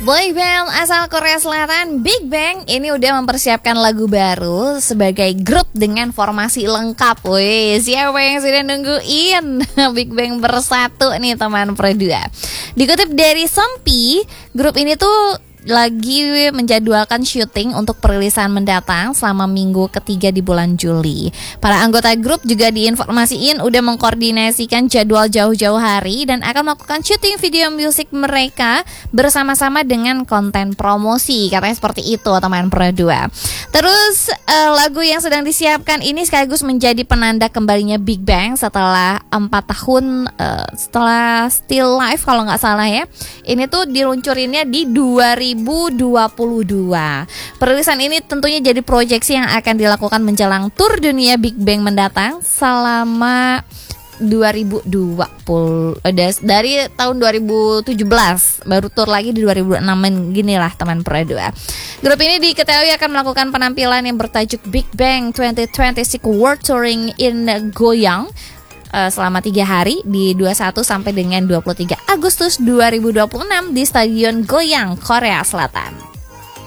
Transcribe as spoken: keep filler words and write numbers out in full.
Boy band asal Korea Selatan Big Bang ini udah mempersiapkan lagu baru sebagai grup dengan formasi lengkap. Wih, siapa yang sudah nungguin Big Bang bersatu nih teman Produa. Dikutip dari Sompi, grup ini tuh lagi menjadwalkan syuting untuk perilisan mendatang selama minggu ketiga di bulan Juli. Para anggota grup juga diinformasiin udah mengkoordinasikan jadwal jauh-jauh hari dan akan melakukan syuting video musik mereka bersama-sama dengan konten promosi. Katanya seperti itu teman Pro dua. Terus uh, lagu yang sedang disiapkan ini sekaligus menjadi penanda kembalinya Big Bang setelah empat tahun uh, setelah Still Life kalau nggak salah ya. Ini tuh diluncurinnya di dua ribu dua puluh dua. Perilisan ini tentunya jadi proyeksi yang akan dilakukan menjelang tur dunia Big Bang mendatang selama dua ribu dua puluh dari tahun dua ribu tujuh belas, baru tur lagi di dua ribu enam gini lah teman Pro dua. Grup ini diketahui akan melakukan penampilan yang bertajuk Big Bang dua ribu dua puluh enam World Touring in Goyang uh, selama tiga hari di dua puluh satu sampai dengan dua puluh tiga Agustus dua ribu dua puluh enam di Stadion Goyang, Korea Selatan.